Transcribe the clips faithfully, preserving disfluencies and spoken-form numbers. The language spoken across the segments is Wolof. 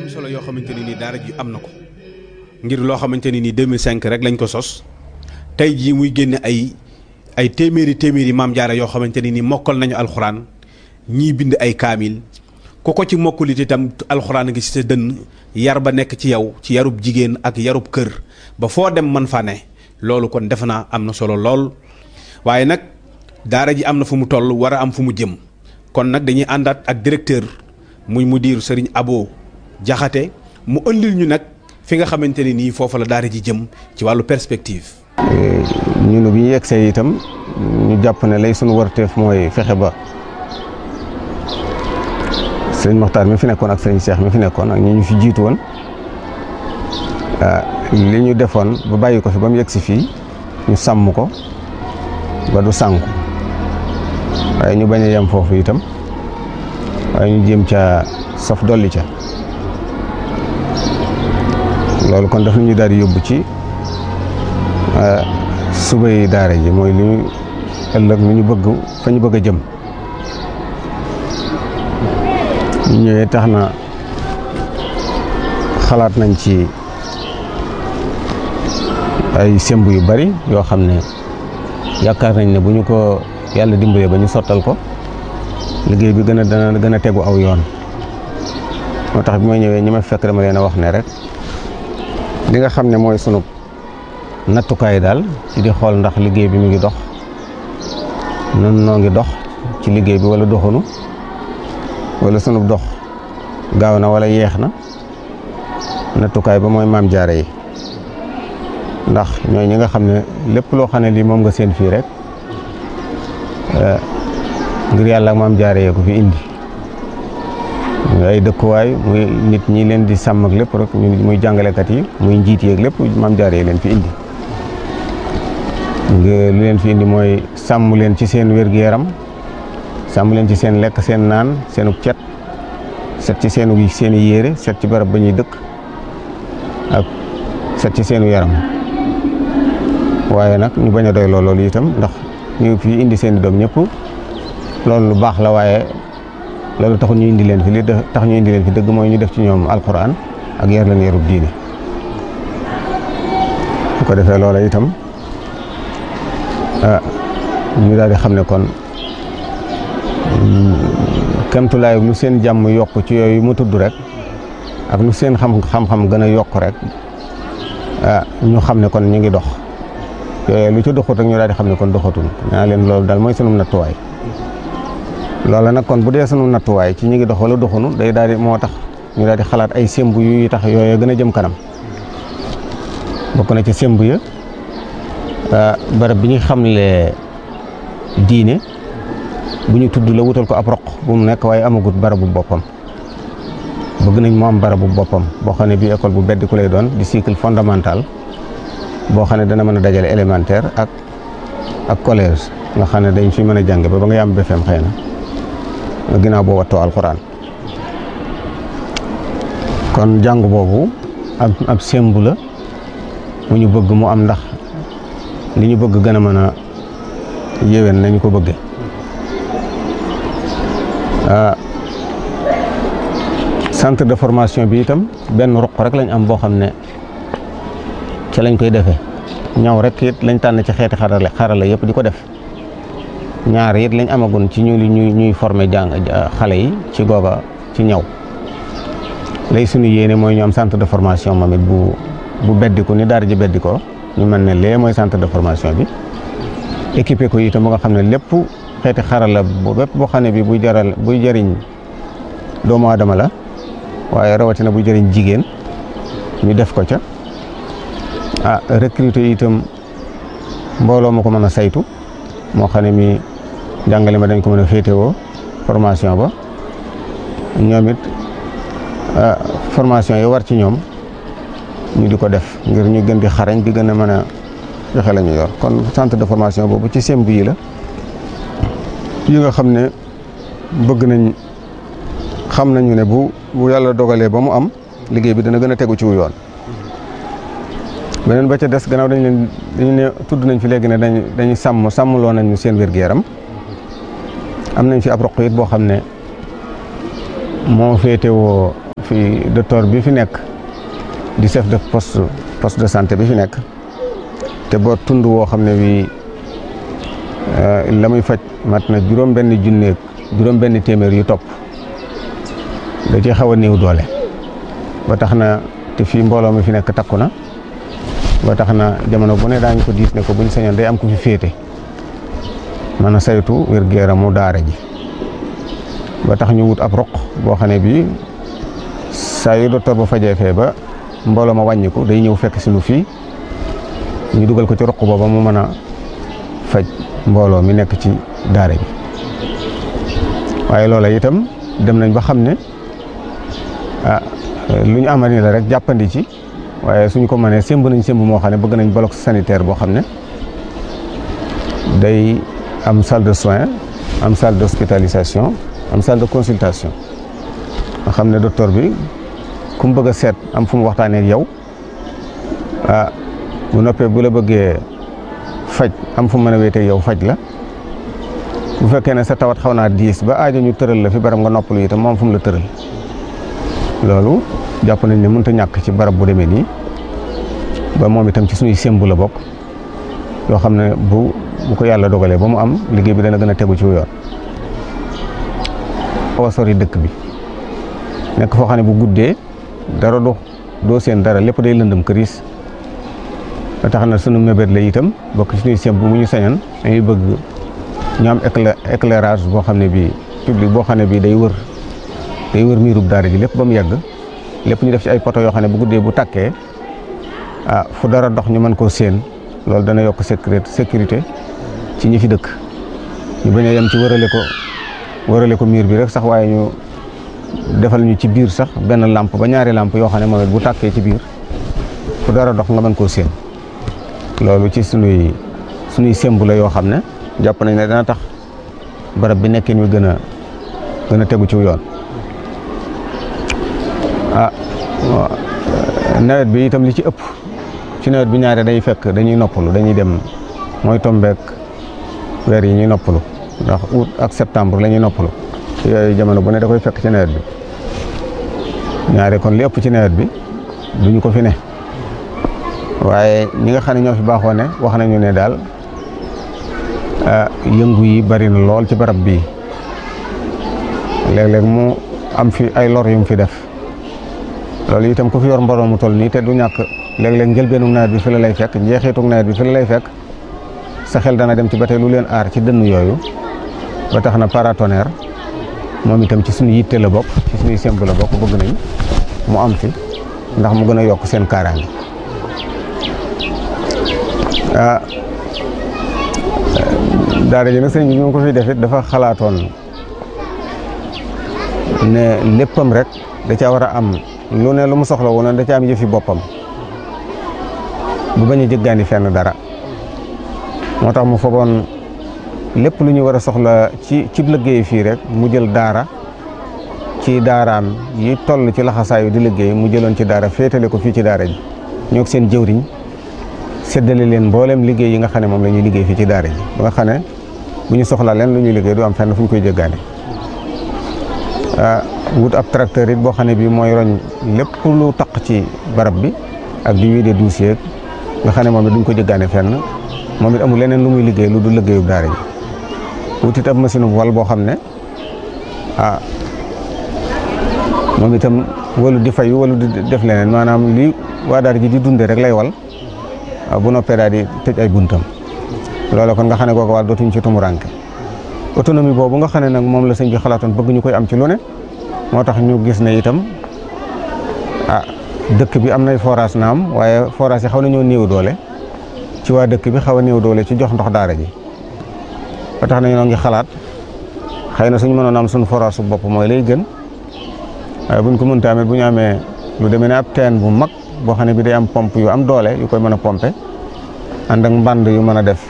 am solo yoo xamante ni nii daara ji am na ko ngir loo xamante ni nii deux mille cinq rek lañ ko sos tey jii muy génne ay ay téeméeri téeméeri maam jaara yoo xamante ni nii mokkal nañu alxuraan ñii bind ay kaamil ku ko ci mokkulit itam alxuraan ngi ci sa dënn yar ba nekk ci yow ci yarub jigéen ak yarub kër ba foo dem man fa ne loolu kon defe naa am na solo lool waaye nag daara ji am na fu mu toll war a am fu mu jëm kon nag dañuy àndaat ak directeur muy mudir Serigne Abo Jaxate mu ëndil ñu nag fi nga xamante ne nii foofa la daara ji jëm ci wàllu perspective. ñun bi ñu yegsee itam ñu jàpp ne lay sunu warteef mooy fexe ba sëriñ Moxtaar mi fi nekkoon ak sëriñ Cheikh mi fi nekkoon ak ñi ñu fi jiitu woon li ñu defoon ba bàyyi ko fi ba mu yegsi fii ñu sàmm ko ba du sànku waaye ñu bañ a yem foofu itam waaye ñu jéem ca saf dolli ca loolu kon daf ñu daal di yóbbu ci subay daara ji mooy li ñu ëllëg lu ñu bëgg fa ñu bëgg a jëm ñu ñëwee tax na xalaat nañ ci ay semb yu bari yoo xam ne yaakaar nañ ne bu ñu ko yàlla dimbalee ba ñu sottal ko liggéey bi gën a dana gën a tegu aw yoon moo tax bi ma ñëwee ñi ma fekk dama leen a wax ne rek li nga xam ne mooy sunu nattukaay daal ci di xool ndax liggéey bi mu ngi dox nun noo ngi dox ci liggéey bi wala doxunu wala sunu dox gaaw na wala yeex na nattukaay ba mooy maam jaare yi ndax ñooy ñi nga xam ne lépp loo xam ne lii moom nga seen fii rek ngir yàlla ak maam jaare yee ko fi indi ay dëkkuwaay muy nit ñi leen di sàmm ak lépp rek muy jàngalekat yi muy njiit yeeg lépp maam jaare yi leen fi indi li leen fi indi mooy sàmm leen ci seen wér-gu-yaram sàmm leen ci seen lekk seen naan seenu cet set ci seenu seeni yére set ci barab ba ñuy dëkk ak set ci seenu yaram waaye nag ñu bañ a doy loolu itam ndax ñu fi indi seen i doom ñëpp loolu lu baax la waaye loolu taxul ñu indi leen fi li tax ñu indi leen fi dëgg mooy ñu def ci ñoom alquran ak yar leen yarub diine bu ko defee loola itam ah ñu daal di xam ne kon kemtulaay lu seen jàmm yokk ci yooyu mu tudd rek ak lu seen xam xam-xam gën a yokk rek ah ñu xam ne kon ñu ngi dox yooyu lu ci doxut rek ñu daal di xam ne kon doxatul naa leen loolu daal mooy sunu nattuwaay loola nag kon bu dee sunu nattuwaay ci ñu ngi dox wala doxunu day daal di moo tax ñu daal di xalaat ay semb yu tax yooyu gën a jëm kanam bokk na ci semb ya barab bi ñu xamle diine bu ñu tudd la wutal ko ab roq bu mu nekk waaye amagut barabu boppam bëgg nañ mu am barabu boppam boo xam ne bii école bu beddi ku lay doon di cycle fondamental boo xam ne dana mën a dajale élémentaire ak ak collège nga xam ne dañ fi mën a jànge ba ba nga yam B F M xëy na ginnaaw boo wattoo alxuraan kon jàng boobu ab ab sembu la mu ñu bëgg mu am ndax li ñu bëgg gën a mën a yéwén nañu ko bëgge centre de formation bi itam benn ruq rek lañ am boo xam ne ca lañ koy defee ñaw rek it lañ tànn ci xeeti xarala xarala yëpp di ko def ñaar it lañ amagun ci ñu ñuy ñuy former jàng xale yi ci googa ci ñaw lay suñu yéene mooy ñu am centre de formation moom it bu bu beddiku ni daara ji beddi ko ñu mën ne lee mooy centre de formation bi équipé ko itam ba nga xam ne lépp xeeti xarala bu bépp boo xam ne bi buy jaral buy jëriñ doomu aadama la waaye rawatina buy jëriñ jigéen ñu def ko ca ah recruter itam mbooloo ma ko mën a saytu moo xam ne mi jàngale ma dañ ko mën a féetewoo formation ba ñoom it formation yi war ci ñoom ñu di ko def ngir ñu gën di xarañ di gën a mën a joxe la ñu yor kon centre de formation boobu ci semb yi la yi nga xam ne bëgg nañ xam nañu ne bu bu yàlla dogalee ba mu am liggéey bi dana gën a tegu ci wu yoon beneen ba ca des gannaaw dañ leen dañu ne tudd nañ fi léegi ne dañ dañuy sàmm sàmmloo nañu seen wér-gu-yaram am nañ fi ab roq it boo xam ne moo féetewoo fi docteur bi fi nekk di chef de poste poste de santé bi fi nekk te boo tund woo xam ne bii la muy faj mat na juróom benn junneeg juróom benn téeméer yu topp da ci xaw a néew doole ba tax na te fii mbooloo mi fi nekk takku na ba tax na jamono bu ne daañu ko diis ne ko buñ sañoon day am ku fi féete mën a saytu wér-gu-yaramu daara ji ba tax ñu wut ab roq boo xam ne bii saa yu docteur ba fajee fee ba mbooloo ma wàññiku day ñëw fekk si nu fii ñu dugal ko ci roq booba mu mën a faj mbooloo mi nekk ci daara ji waaye loola itam dem nañ ba xam ne ah lu ñu amal ni la rek jàppandi ci waaye suñu ko mënee sémb nañ sémb moo xam ne bëgg nañ bloc sanitaire boo xam ne day am salle de soins am salle d'hospitalisation am salle de consultation nga xam ne docteur bi ku mu bëgg a seet am fu mu waxtaanee ak yow ah bu noppee bu la bëggee faj am fu mu mën a wéetee yow faj la bu fekkee ne sa tawat xaw naa diis ba aajo ñu tëral la fi barab nga noppalu itam moom fu mu la tëral loolu jàpp nañ ne mënut a ñàkk ci barab bu demee nii ba moom itam ci suñuy sémbu la bokk yoo xam ne bu bu ko yàlla dogalee ba mu am liggéey bi dana gën a tegu ci yoon. xaw a sori dëkk bi nekk foo xam ne bu guddee dara do doo seen dara lépp day lëndëm këriis ba tax na sunu mébét la itam bokk ci suñuy sémbu bu ñu sañoon dañuy bëgg ñu am éclairage boo xam ne bii public boo xam ne bii day wër day wër miirub daara ji lépp ba mu yegg lépp ñu def ci ay poto yoo xam ne bu guddee bu tàkkee ah fu dara dox ñu mën koo séen loolu dana yokk sécurité sécurité ci ñi fi dëkk ñu bañ a yem ci wërale ko wërale ko miir bi rek sax waaye ñu defal ñu ci biir sax benn lampe ba ñaari lampe yoo xam ne moom it bu tàkkee ci biir fu dara dox nga mën koo séen loolu ci sunuy sunuy sémbu la yoo xam ne jàpp nañ ne dana tax barab bi nekkin wi gën a gën a tegu ci yoon. ah nawet bi itam li ci ëpp ci nawet bi ñaare day fekk dañuy noppalu dañuy dem mooy tombeek weer yi ñuy noppalu ndax août ak septembre la ñuy noppalu yooyu jamono bu ne da koy fekk ci nawet bi ñaare kon li ëpp ci nawet bi duñu ko fi ne waaye ñi nga xam ne ñoo fi baaxoo ne wax nañu ne daal yëngu yi bari na lool ci barab bii léeg-léeg mu am fi ay lor yu mu fi def loolu itam ku fi yor mbooloo mu toll nii te du ñàkk léeg-léeg njëlbeenu nawet bi fi la lay fekk njeexitug nawet bi fi la lay fekk sa xel dana dem ci ba tey lu leen aar ci dënn yooyu ba tax na paratonnerre moom itam ci suñu yitte la bokk ci suñuy semb la bokk bëgg nañ mu am fi ndax mu gën a yokk seen kaaraange ah daara ji nag sëñ bi ñu ko fi def it dafa xalaatoon ne léppam rek da caa war a am lu ne lu mu soxla woon da ca am yëfi boppam bu bañ a jëggaani fenn dara moo tax mu fogoon lépp lu ñu war a soxla ci ci liggéey fii rek mu jël daara ci daaraam yi toll ci laxasaayu di liggéey mu jëloon ci daara féetale ko fii ci daara ji ñoo seen jëwriñ séddale leen mboolem liggéey yi nga xam ne moom la ñuy liggéey fii ci daara ji ba nga xam ne bu ñu soxlaa leen lu ñuy liggéey du am fenn fu ñu koy jëggaane wut ab tracteur it boo xam ne bii mooy roñ lépp lu taq ci barab bi ak di wiide dossier nga xam ne moom it duñ ko jëggaane fenn moom it amul leneen lu muy liggéey lu du liggéeyu daara ji wut it ab machine bu wal boo xam ne ah moom itam walu di fay walu di def leneen maanaam li waa daara ji di dunde rek lay wal bu noppee daal di tëj ay buntam loolu kon nga xam ne kooku wàll dootuñ ci tumuranke autonomie boobu nga xam ne nag moom la sëñ bi xalaatoon bëgg ñu koy am ci lu ne moo tax ñu gis ne itam ah dëkk bi am nay forage naam waaye forage yi xaw nañoo néew doole ci waa dëkk bi xaw a néew doole ci jox ndox daara ji ba tax na ñoo ngi xalaat xëy na suñu mënoon am suñu forage su bopp mooy lay gën waaye buñ ko mënta amee bu ñu amee lu demee ne ab teen bu mag boo xam ne bi day am pompe yu am doole yu koy mën a pompe ànd ak mbànd yu mën a def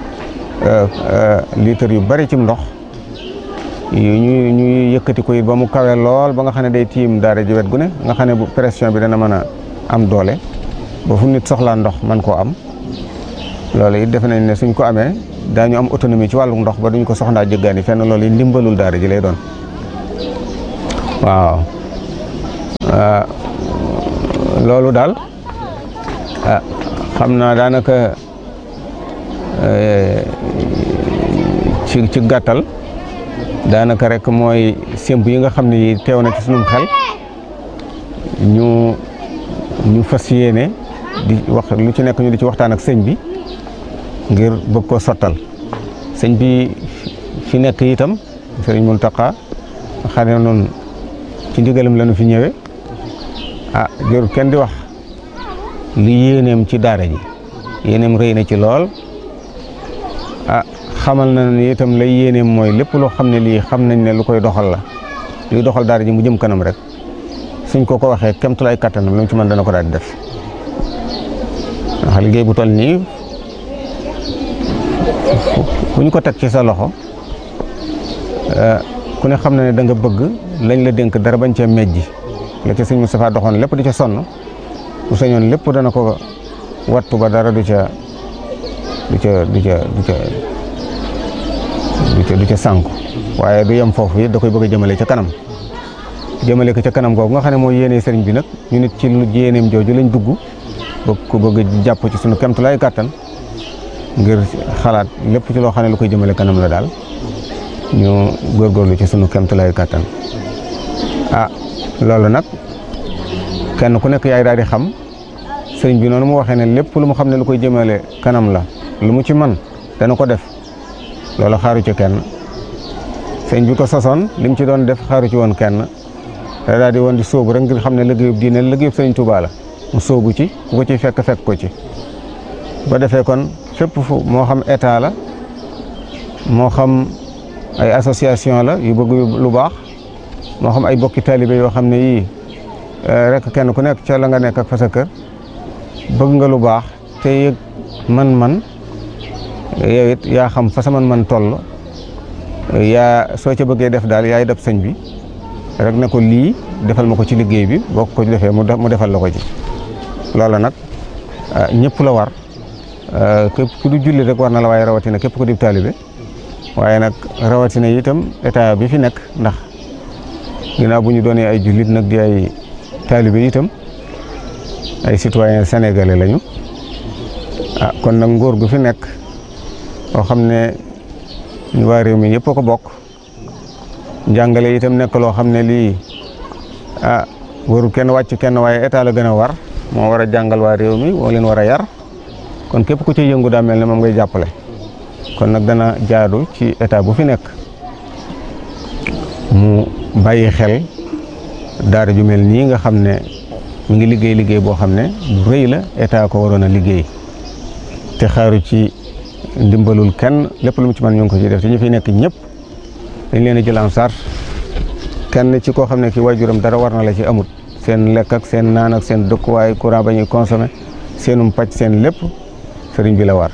litre yu bari ci ndox yu ñu ñuy yëkkati ko it ba mu kawe lool ba nga xam ne day tiim daara ji wet gu ne nga xam ne bu pression bi dana mën a am doole ba fu nit soxlaa ndox man koo am loolu it defe nañ ne suñ ko amee daañu am autonomie ci wàllu ndox ba duñ ko soxlaa jëggaani fenn loolu it ndimbalul daara ji lay doon waaw loolu daal ah xam naa daanaka ci ci gàttal daanaka rek mooy sémb yi nga xam ne teew na ci sunum xel ñu ñu fas yéene di wax lu ci nekk ñu di ci waxtaan ak sëñ bi ngir bëgg ko sottal sëñ bi fi nekk itam sëriñ Muntaxa xam ne noonu ci ndigalam lañu fi ñëwee ah jërul kenn di wax li yéeneem ci daara ji yéeneem rëy na ci lool ah xamal na ne itam lay yéeneem mooy lépp loo xam ne lii xam nañ ne lu koy doxal la luy doxal daara ji mu jëm kanam rek suñ ko ko waxee kemtulaay kattanam lu mu ci mën dana ko daal di def ndax liggéey bu toll nii ku ñu ko teg ci sa loxo ku ne xam na ne da nga bëgg lañ la dénk dara bañ cee mejji la ca sëñ Moustapha doxoon lépp di ca sonn bu sañoon lépp dana ko wattu ba dara du ca du ca du ca du ca du ca du ca sànku waaye du yem foofu it da koy bëgg a jëmale ca kanam jëmale ko ca kanam googu nga xam ne mooy yéene sëriñ bi nag ñu nit ci lu yéeneem jooju lañ dugg bëgg ko bëgg jàpp ci sunu kemtulaay kàttan ngir xalaat lépp ci loo xam ne lu koy jëmale kanam la daal ñu góorgóorlu ci sunu kemtulaay kàttan ah loolu nag kenn ku nekk yaay daal di xam sëriñ bi noonu mu waxee ne lépp lu mu xam ne lu koy jëmale kanam la lu mu ci man dana ko def loolu xaaru ci kenn sëriñ bi ko sosoon li mu ci doon def xaaru ci woon kenn da daal di woon di sóobu rek ngir xam ne liggéeyub diine liggéeyub sëriñ Tuubaa la mu sóobu ci ku ko ci fekk fekk ko ci ba defee kon fépp fu moo xam état la moo xam ay association la yu bëgg lu baax moo xam ay bokki taalibe yoo xam ne yii rek kenn ku nekk ca la nga nekk ak fa sa kër bëgg nga lu baax te yëg man-man yow it yaa xam fa sa man-man toll yaa soo ca bëggee def daal yaay def sëñ bi rek ne ko lii defal ma ko ci liggéey bi boo ko defee mu defal la ko ci loolu nag ñëpp la war képp ku du julli rek war na la waaye rawatina képp ku di taalibe waaye nag rawatina itam état bi fi nekk ndax ginnaaw bu ñu doonee ay jullit nag di ay taalibe itam ay citoyen sénégalais lañu ah kon nag ngóor gu fi nekk boo xam ne ñu waa réew mi ñëpp a ko bokk njàngale itam nekk loo xam ne lii ah waru kenn wàcc kenn waaye état la gën a war moo war a jàngal waa réew mi moo leen war a yar kon képp ku ci yëngu daa mel ne moom ngay jàppale kon nag dana jaadu ci état bu fi nekk mu bàyyi xel daara ju mel nii nga xam ne mu ngi liggéey liggéey boo xam ne bu rëy la état ko waroon a liggéey te xaaru ci ndimbalul kenn lépp lu mu ci mën ñu ngi ko ci def te ñu fi nekk ñëpp dañ leen a jël en charge kenn ci koo xam ne ki waajuram dara war na la ci amut seen lekk ak seen naan ak seen dëkkuwaay courant ba ñuy consommé seenum pàcc seen lépp sëriñ bi la war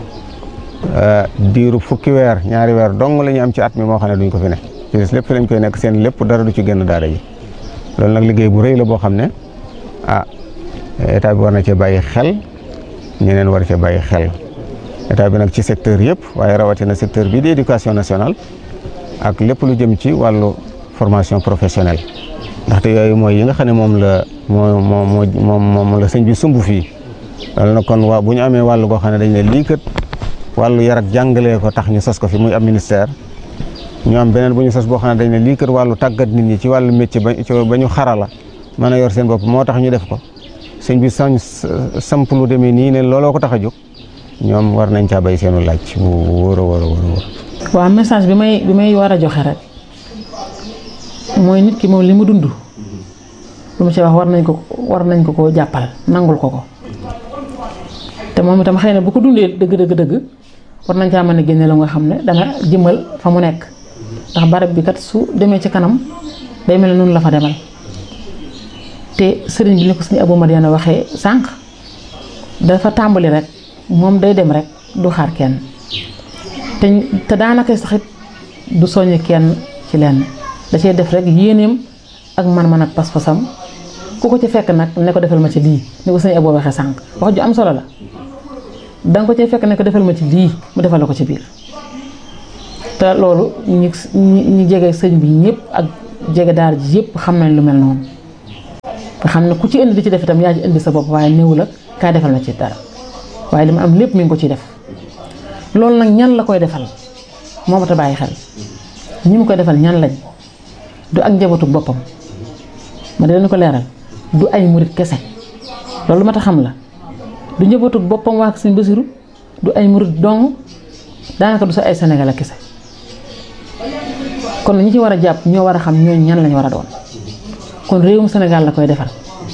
diiru fukki weer ñaari weer dong la ñu am ci at mi moo xam ne duñ ko fi ne ci des lépp fi lañ koy nekk seen lépp dara du ci génn daara ji loolu nag liggéey bu rëy la boo xam ne ah état bi war na cee bàyyi xel ñeneen war cee bàyyi xel état bi nag ci secteur yëpp waaye rawatina secteur bii di éducation nationale ak lépp lu jëm ci wàllu formation professionnelle ndaxte yooyu mooy yi nga xam ne moom la moo moo moo moom la sëñ bi sumb fii loolu nag kon waa bu ñu amee wàllu goo xam ne dañ ne lii kat wàllu yar ak jàngalee ko tax ñu sos ko fi muy ab ministère ñu am beneen bu ñu sos boo xam ne dañ ne lii kat wàllu tàggat nit ñi ci wàllu métier ba ba ñu xarala mën a yor seen bopp moo tax ñu def ko sëñ bi sañ samp lu demee nii ne looloo ko tax a jóg ñoom war nañ caa bay seenu laaj bu wóor a wóor a wóor. waaw message bi may bi may war a joxe rek mooy nit ki moom li mu dund lu mu ci wax war nañ ko war nañ ko koo jàppal nangul ko ko te moom itam xëy na bu ko dundee dëgg dëgg dëgg war nañ caa mën a génne la nga xam ne dana jëmal fa mu nekk ndax barab bi kat su demee ci kanam day mel ne noonu la fa demal te sëriñ bi ni ko suñu Abou Madiana waxee sànq dafa tàmbali rek moom day dem rek du xaar kenn te te daanaka saxit du soññ kenn ci lenn da cee def rek yéeneem ak man-man ak pas-pasam ku ko ci fekk nag ne ko defal ma ci lii ni ko suñu Abou waxee sànq wax ju am solo la danga ko ci fekk ne ko defal ma ci lii mu defal la ko ci biir te loolu ñi ñi jege sëñ bi ñëpp ak jege daara ji yëpp xam nañ lu mel noonu nga xam ne ku ci indi di ci def itam yaa ci indi sa bopp waaye néew la kaa defal na ci dara waaye li mu am lépp mi ngi ko ciy def loolu nag ñan la koy defal moo ma ta bàyyi xel ñi mu koy defal ñan lañ du ak njabootu boppam ma di leen ko leeral du ay murit kese loolu ma ta xam la du njabootu boppam waa Sëñ Basiru du ay murit dong daanaka du sa ay sénégalais kese kon ñi ci war a jàpp ñoo war a xam ñooñu ñan lañ war a doon kon réewum Sénégal la koy defal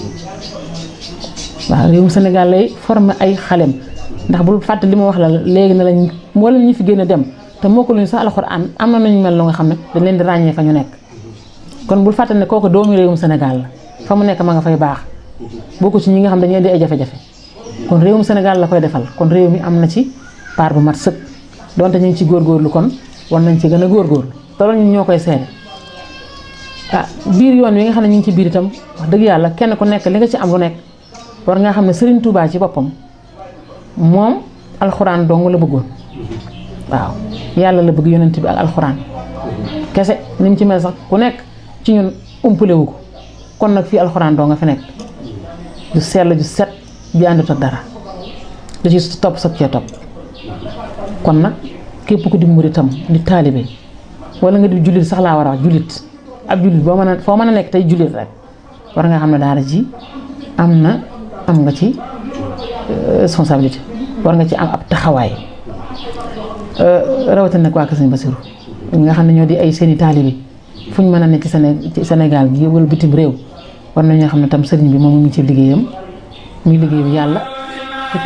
waaw réewum Sénégal lay former ay xalem ndax bul fàtte li ma wax la léegi na lañ moo leen ñu fi gën a dem te moo ko luñu sax alxuraan am na nañu mel lu nga xam ne dañ leen di ràññee fa ñu nekk kon bul fàtte ne kooku doomu réewum Sénégal la fa mu nekk ma nga fay baax bokku ci ñi nga xam dañuy di ay jafe-jafe kon réewum Sénégal la koy defal kon réew mi am na ci part bu mat sëkk donte ñu ngi ci góorgóorlu kon war nañ ci gën a góorgóorlu te loolu ñun ñoo koy seede ah biir yoon wi nga xam ne ñu ngi ci biir itam wax dëgg yàlla kenn ku nekk li nga ci am lu nekk war nga xam ne Serigne Touba ci boppam moom alxuraan dong la bëggoon waaw yàlla la bëgg yonent bi ak alxuraan kese ni mu ci mel sax ku nekk ci ñun umpale wu ko kon nag fii alxuraan doo nga fi nekk ju sell ju set bi àndut ak dara da ci topp soog cee topp kon nag képp ku di muritam di taalibe wala nga di jullit sax laa war a wax jullit ab jullit boo mën a foo mën a nekk tey jullit rek war nga xam ne daara ji am na am nga ci responsabilité war nga ci am ab taxawaay rawatina nag waa Kër Sëñ Basiru nga xam ne ñoo di ay seeni taalibe fu ñu mën a nekk ci Séné ci Sénégal gi wala bitim réew war nañoo xam ne tam sëriñ bi moom mu ngi ci liggéeyam muy liggéey bi yàlla